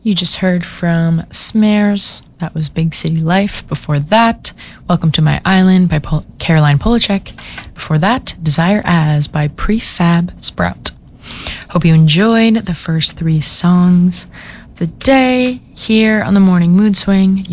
You just heard from Smears. That was Big City Life. Before that, Welcome to My Island by Caroline Polachek. Before that, Desire As by Prefab Sprout. Hope you enjoyed the first 3 songs of the day here on the Morning Mood Swing.